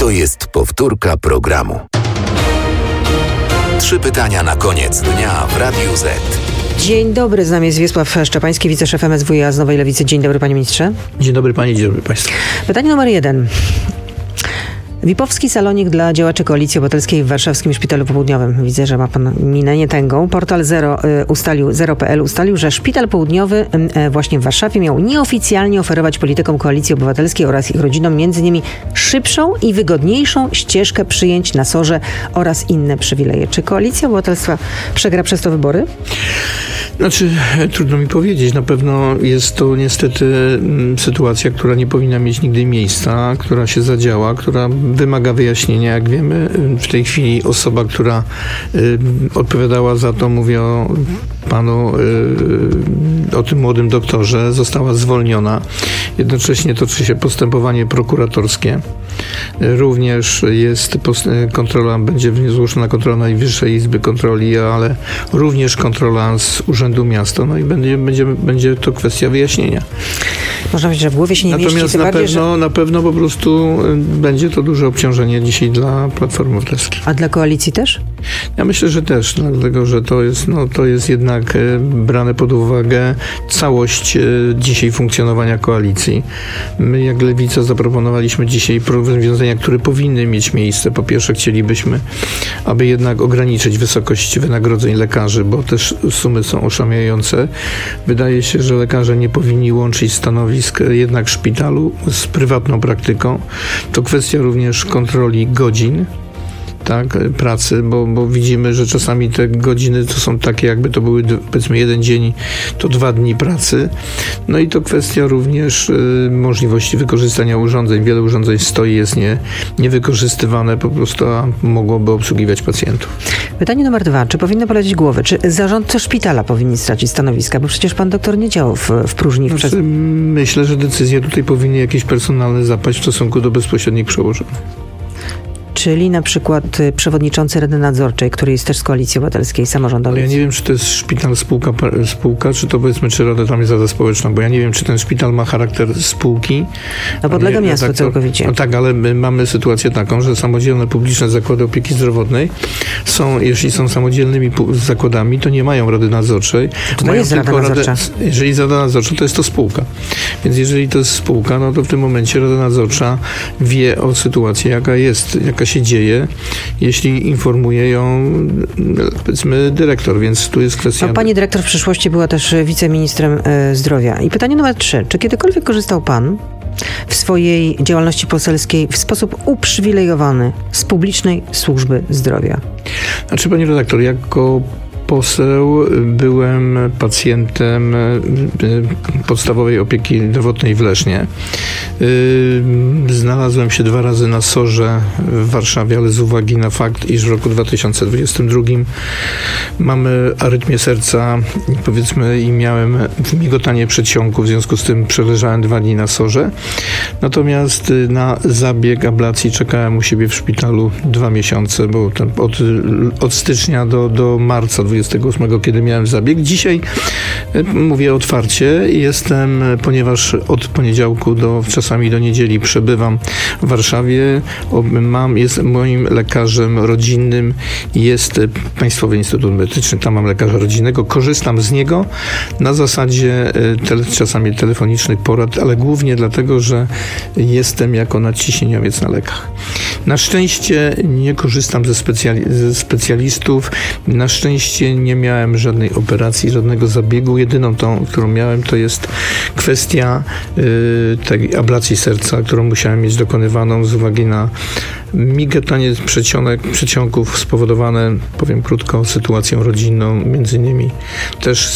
To jest powtórka programu. 3 pytania na koniec dnia w Radiu Z. Dzień dobry, z nami jest Wiesław Szczepański, wiceszef MSWiA z Nowej Lewicy. Dzień dobry, panie ministrze. Dzień dobry pani, dzień dobry państwu. Pytanie numer 1. VIP-owski salonik dla działaczy Koalicji Obywatelskiej w warszawskim Szpitalu Południowym. Widzę, że ma pan minę nietęgą. Portal Zero.pl ustalił, że Szpital Południowy właśnie w Warszawie miał nieoficjalnie oferować politykom Koalicji Obywatelskiej oraz ich rodzinom m.in. szybszą i wygodniejszą ścieżkę przyjęć na SOR-ze oraz inne przywileje. Czy Koalicja Obywatelska przegra przez to wybory? Trudno mi powiedzieć. Na pewno jest to niestety sytuacja, która nie powinna mieć nigdy miejsca, która się zadziała, która wymaga wyjaśnienia. Jak wiemy, w tej chwili osoba, która odpowiadała za to, mówię o panu, o tym młodym doktorze, została zwolniona. Jednocześnie toczy się postępowanie prokuratorskie. Również jest kontrola, będzie zgłoszona kontrola Najwyższej Izby Kontroli, ale również kontrola z Urzędu Miasta. No i będzie to kwestia wyjaśnienia. Można powiedzieć, że w głowie się nie mieści. Natomiast na pewno po prostu będzie to duże obciążenie dzisiaj dla Platformy Obywatelskiej. A dla koalicji też? Ja myślę, że też, dlatego że to jest jednak brane pod uwagę całość dzisiaj funkcjonowania koalicji. My jak Lewica zaproponowaliśmy dzisiaj rozwiązania, które powinny mieć miejsce. Po pierwsze chcielibyśmy, aby jednak ograniczyć wysokość wynagrodzeń lekarzy, bo też sumy są oszałamiające. Wydaje się, że lekarze nie powinni łączyć stanowisk jednak w szpitalu z prywatną praktyką. To kwestia również kontroli godzin, tak, pracy, bo widzimy, że czasami te godziny to są takie, jakby to były powiedzmy 1 dzień, to 2 dni pracy. No i to kwestia również możliwości wykorzystania urządzeń. Wiele urządzeń stoi, jest niewykorzystywane po prostu, a mogłoby obsługiwać pacjentów. Pytanie numer 2. Czy powinny polecieć głowy? Czy zarządcy szpitala powinni stracić stanowiska? Bo przecież pan doktor nie działał w próżni. Myślę, że decyzje tutaj powinny jakieś personalne zapaść w stosunku do bezpośrednich przełożonych. Czyli na przykład przewodniczący Rady Nadzorczej, który jest też z Koalicji Obywatelskiej, samorządowej. Ja nie wiem, czy to jest szpital spółka, czy to powiedzmy, czy Rada tam jest Rada Społeczna, bo ja nie wiem, czy ten szpital ma charakter spółki. No podlega miastu całkowicie. No tak, ale my mamy sytuację taką, że samodzielne publiczne zakłady opieki zdrowotnej jeśli są samodzielnymi zakładami, to nie mają Rady Nadzorczej. To jest Rada Nadzorcza. Jeżeli jest Rada Nadzorcza, to jest to spółka. Więc jeżeli to jest spółka, no to w tym momencie Rada Nadzorcza wie o sytuacji, jaka się dzieje, jeśli informuje ją, powiedzmy, dyrektor, więc tu jest kwestia... A pani dyrektor w przyszłości była też wiceministrem zdrowia. I pytanie numer 3. Czy kiedykolwiek korzystał pan w swojej działalności poselskiej w sposób uprzywilejowany z publicznej służby zdrowia? Pani redaktor, jako poseł byłem pacjentem podstawowej opieki zdrowotnej w Lesznie. Znalazłem się 2 razy na SOR-ze w Warszawie, ale z uwagi na fakt, iż w roku 2022 mamy arytmię serca, powiedzmy, i miałem migotanie przedsionku, w związku z tym przeleżałem 2 dni na SOR-ze. Natomiast na zabieg ablacji czekałem u siebie w szpitalu 2 miesiące, bo od stycznia do marca 28, kiedy miałem zabieg. Dzisiaj mówię otwarcie, ponieważ od poniedziałku czasami do niedzieli przebywam w Warszawie. Moim lekarzem rodzinnym jest Państwowy Instytut Medyczny. Tam mam lekarza rodzinnego. Korzystam z niego na zasadzie czasami telefonicznych porad, ale głównie dlatego, że jestem jako nadciśnieniowiec na lekach. Na szczęście nie korzystam ze specjalistów. Na szczęście nie miałem żadnej operacji, żadnego zabiegu. Jedyną tą, którą miałem, to jest kwestia tej ablacji serca, którą musiałem mieć dokonywaną z uwagi na migotanie przedsionków spowodowane, powiem krótko, sytuacją rodzinną, między innymi też